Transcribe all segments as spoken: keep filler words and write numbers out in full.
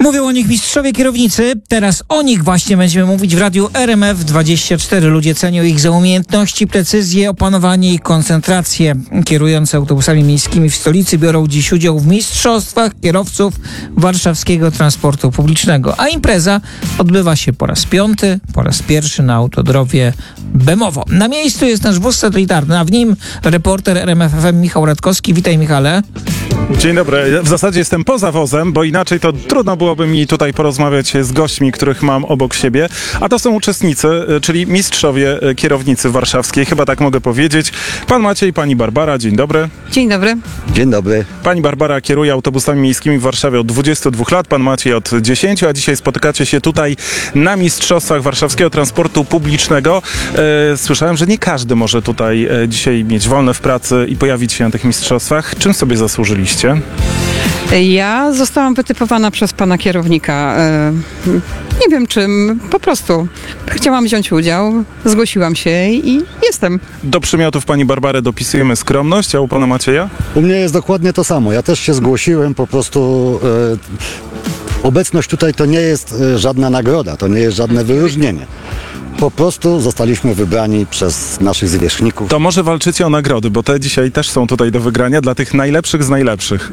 Mówią o nich mistrzowie kierownicy. Teraz o nich właśnie będziemy mówić w radiu R M F dwadzieścia cztery. Ludzie cenią ich za umiejętności, precyzję, opanowanie i koncentrację. Kierujący autobusami miejskimi w stolicy biorą dziś udział w mistrzostwach kierowców warszawskiego transportu publicznego. A impreza odbywa się po raz piąty, po raz pierwszy na autodrowie Bemowo. Na miejscu jest nasz wóz satelitarny, a w nim reporter R M F F M Michał Radkowski. Witaj, Michale. Dzień dobry. W zasadzie jestem poza wozem, bo inaczej to trudno byłoby mi tutaj porozmawiać z gośćmi, których mam obok siebie. A to są uczestnicy, czyli mistrzowie kierownicy warszawskiej, chyba tak mogę powiedzieć. Pan Maciej i pani Barbara, dzień dobry. Dzień dobry. Dzień dobry. Pani Barbara kieruje autobusami miejskimi w Warszawie od dwudziestu dwóch lat, pan Maciej od dziesięciu, a dzisiaj spotykacie się tutaj na mistrzostwach warszawskiego transportu publicznego. E, słyszałem, że nie każdy może tutaj e, dzisiaj mieć wolne w pracy i pojawić się na tych mistrzostwach. Czym sobie zasłużyliście? Ja zostałam wytypowana przez pana kierownika. E, nie wiem czym, po prostu chciałam wziąć udział, zgłosiłam się i jestem. Do przymiotów pani Barbary dopisujemy skromność, a u pana Macieja? U mnie jest dokładnie to samo. Ja też się zgłosiłem, po prostu e, obecność tutaj to nie jest e, żadna nagroda, to nie jest żadne wyróżnienie. Po prostu zostaliśmy wybrani przez naszych zwierzchników. To może walczycie o nagrody, bo te dzisiaj też są tutaj do wygrania dla tych najlepszych z najlepszych.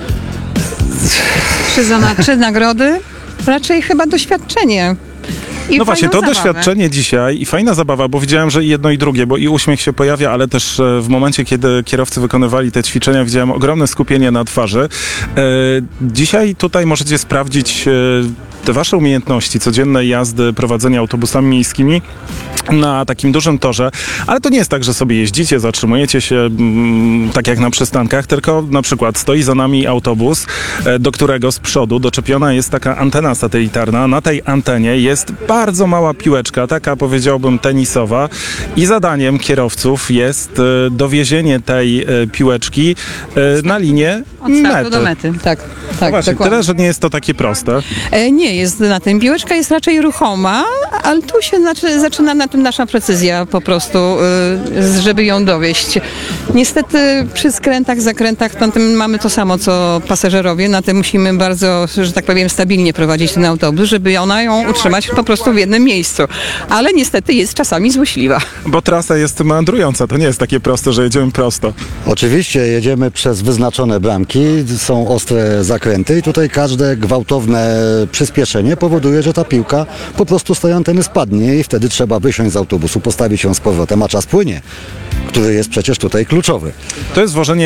Czy, za na, czy nagrody? Raczej chyba doświadczenie. I No właśnie, to fajną zabawę. doświadczenie dzisiaj i fajna zabawa, bo widziałem, że i jedno i drugie, bo i uśmiech się pojawia, ale też e, w momencie, kiedy kierowcy wykonywali te ćwiczenia, widziałem ogromne skupienie na twarzy. E, dzisiaj tutaj możecie sprawdzić e, te wasze umiejętności codziennej jazdy, prowadzenia autobusami miejskimi na takim dużym torze, ale to nie jest tak, że sobie jeździcie, zatrzymujecie się mm, tak jak na przystankach, tylko na przykład stoi za nami autobus, e, do którego z przodu doczepiona jest taka antena satelitarna. Na tej antenie jest bardzo mała piłeczka, taka powiedziałbym tenisowa, i zadaniem kierowców jest e, dowiezienie tej e, piłeczki e, na linię Od startu mety. do mety, tak. No tak właśnie, dokładnie. tyle, że nie jest to takie proste. E, nie jest na tym. Piłeczka jest raczej ruchoma, ale tu się znaczy, zaczyna na tym nasza precyzja po prostu, y, żeby ją dowieść. Niestety przy skrętach, zakrętach na tym mamy to samo co pasażerowie. Na tym musimy bardzo, że tak powiem, stabilnie prowadzić ten autobus, żeby ona ją utrzymać po prostu w jednym miejscu. Ale niestety jest czasami złośliwa. Bo trasa jest meandrująca, to nie jest takie proste, że jedziemy prosto. Oczywiście jedziemy przez wyznaczone bramki, są ostre zakręty i tutaj każde gwałtowne przyspieszenie powoduje, że ta piłka po prostu z tej anteny spadnie i wtedy trzeba wysiąść z autobusu, postawić ją z powrotem, a czas płynie, który jest przecież tutaj kluczowy. To jest wożenie